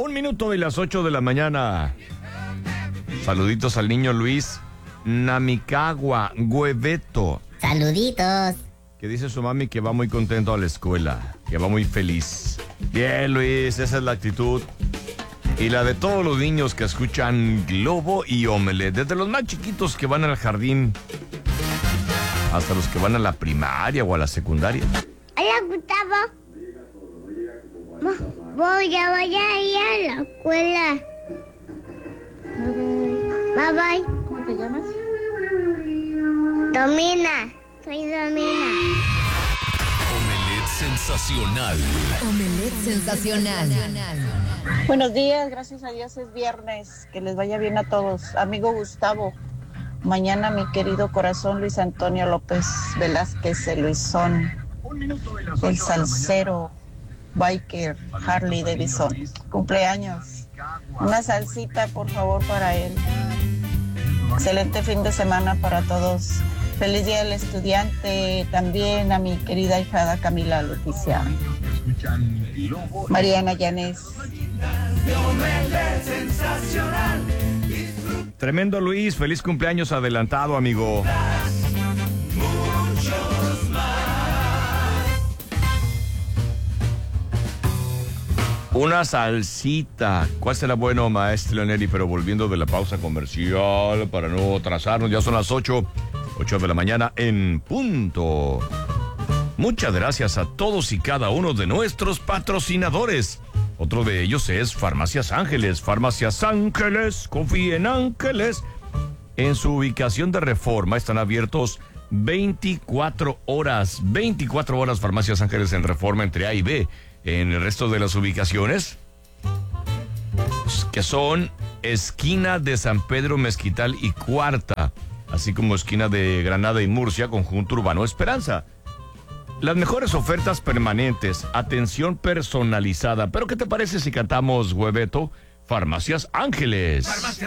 Un minuto de las 8 de la mañana. Saluditos al niño Luis Namikawa Gueveto. Saluditos. Que dice su mami que va muy contento a la escuela, que va muy feliz. Bien, Luis, esa es la actitud. Y la de todos los niños que escuchan Globo y Omelette, desde los más chiquitos que van al jardín hasta los que van a la primaria o a la secundaria. Hola, Gustavo. Voy a ir a la escuela. Bye bye. ¿Cómo te llamas? Domina. Soy Domina. Omelette sensacional. Omelette sensacional. Buenos días, gracias a Dios es viernes. Que les vaya bien a todos. Amigo Gustavo, mañana mi querido corazón Luis Antonio López Velázquez, el Luisón, el salsero, biker, Harley Davidson. Cumpleaños. Una salsita, por favor, para él. Excelente fin de semana para todos. Feliz día del estudiante, también a mi querida hijada Camila Leticia. Mariana Llanes. Tremendo, Luis, feliz cumpleaños adelantado, amigo. Una salsita. ¿Cuál será bueno, maestro Leoneri? Pero volviendo de la pausa comercial, para no atrasarnos, ya son las 8 de la mañana en punto. Muchas gracias a todos y cada uno de nuestros patrocinadores. Otro de ellos es Farmacias Ángeles. Farmacias Ángeles, confíe en Ángeles. En su ubicación de Reforma están abiertos 24 horas. 24 horas Farmacias Ángeles en Reforma entre A y B. En el resto de las ubicaciones, que son esquina de San Pedro Mezquital y Cuarta, así como esquina de Granada y Murcia, Conjunto Urbano Esperanza. Las mejores ofertas permanentes, atención personalizada. Pero ¿qué te parece si cantamos, Hueveto? Farmacias Ángeles. Farmacias